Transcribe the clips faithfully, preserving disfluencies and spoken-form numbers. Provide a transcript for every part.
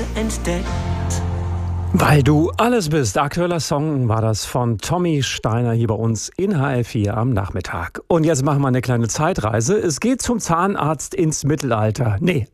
entdeckt. Weil du alles bist. Aktueller Song war das von Tommy Steiner hier bei uns in H L vier am Nachmittag. Und jetzt machen wir eine kleine Zeitreise. Es geht zum Zahnarzt ins Mittelalter. Nee,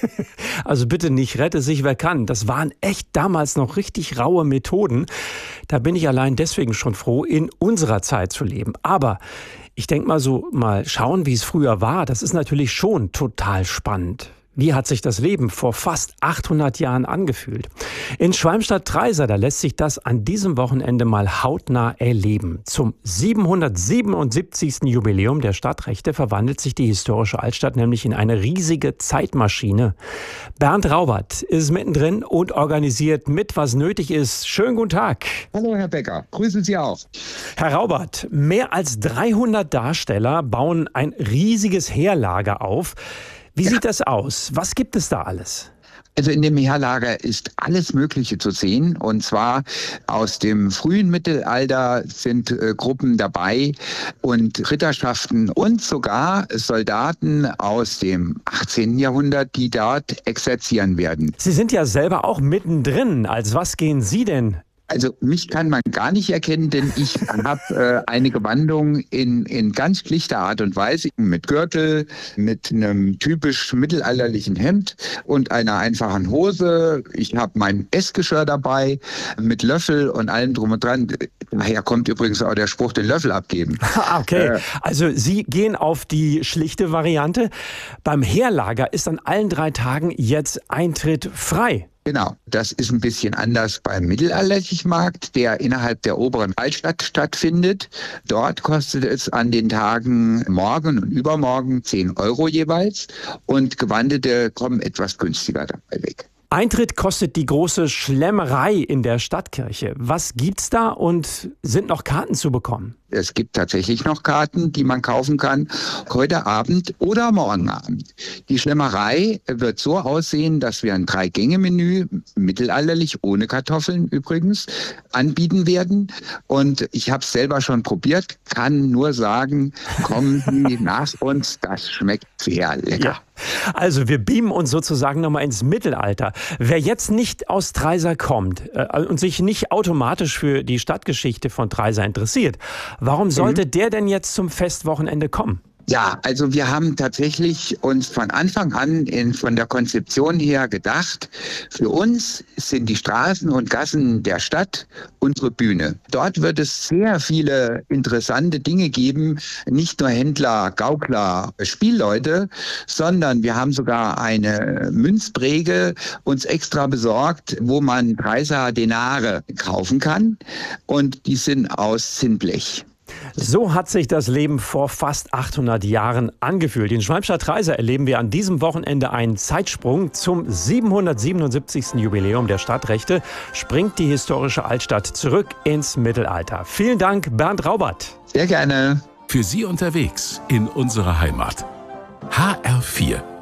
also bitte nicht, rette sich wer kann. Das waren echt damals noch richtig raue Methoden. Da bin ich allein deswegen schon froh, in unserer Zeit zu leben. Aber ich denke mal so, mal schauen, wie es früher war. Das ist natürlich schon total spannend. Wie hat sich das Leben vor fast achthundert Jahren angefühlt? In Schwalmstadt-Treysa, da lässt sich das an diesem Wochenende mal hautnah erleben. Zum siebenhundertsiebenundsiebzigsten Jubiläum der Stadtrechte verwandelt sich die historische Altstadt nämlich in eine riesige Zeitmaschine. Bernd Raubert ist mittendrin und organisiert mit, was nötig ist. Schönen guten Tag. Hallo Herr Becker, grüßen Sie auch. Herr Raubert, mehr als dreihundert Darsteller bauen ein riesiges Heerlager auf. Wie Ja. sieht das aus? Was gibt es da alles? Also in dem Heerlager ist alles Mögliche zu sehen. Und zwar aus dem frühen Mittelalter sind äh, Gruppen dabei und Ritterschaften und sogar Soldaten aus dem achtzehnten Jahrhundert, die dort exerzieren werden. Sie sind ja selber auch mittendrin. Als was gehen Sie denn? Also mich kann man gar nicht erkennen, denn ich habe äh, eine Gewandung in, in ganz schlichter Art und Weise mit Gürtel, mit einem typisch mittelalterlichen Hemd und einer einfachen Hose. Ich habe mein Essgeschirr dabei mit Löffel und allem drum und dran. Daher kommt übrigens auch der Spruch, den Löffel abgeben. Okay, Äh, also Sie gehen auf die schlichte Variante. Beim Heerlager ist an allen drei Tagen jetzt Eintritt frei. Genau, das ist ein bisschen anders beim mittelalterlichen Markt, der innerhalb der oberen Altstadt stattfindet. Dort kostet es an den Tagen morgen und übermorgen zehn Euro jeweils und Gewandete kommen etwas günstiger dabei weg. Eintritt kostet die große Schlemmerei in der Stadtkirche. Was gibt's da und sind noch Karten zu bekommen? Es gibt tatsächlich noch Karten, die man kaufen kann, heute Abend oder morgen Abend. Die Schlemmerei wird so aussehen, dass wir ein Drei-Gänge-Menü, mittelalterlich, ohne Kartoffeln übrigens, anbieten werden. Und ich habe es selber schon probiert, kann nur sagen, kommen Sie nach uns, das schmeckt sehr lecker. Ja. Also wir beamen uns sozusagen nochmal ins Mittelalter. Wer jetzt nicht aus Treysa kommt äh, und sich nicht automatisch für die Stadtgeschichte von Treysa interessiert, warum sollte mhm. der denn jetzt zum Festwochenende kommen? Ja, also wir haben tatsächlich uns von Anfang an in, von der Konzeption her gedacht, für uns sind die Straßen und Gassen der Stadt unsere Bühne. Dort wird es sehr viele interessante Dinge geben, nicht nur Händler, Gaukler, Spielleute, sondern wir haben sogar eine Münzpräge uns extra besorgt, wo man Treysa Denare kaufen kann und die sind aus Zinnblech. So hat sich das Leben vor fast achthundert Jahren angefühlt. In Schwalmstadt-Treysa erleben wir an diesem Wochenende einen Zeitsprung. Zum siebenhundertsiebenundsiebzigsten Jubiläum der Stadtrechte springt die historische Altstadt zurück ins Mittelalter. Vielen Dank, Bernd Raubert. Sehr gerne. Für Sie unterwegs in unserer Heimat. H R vier